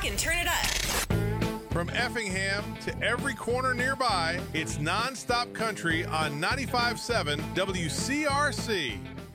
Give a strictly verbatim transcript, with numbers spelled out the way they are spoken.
and turn it up. From Effingham to every corner nearby, it's nonstop country on ninety-five point seven W C R C.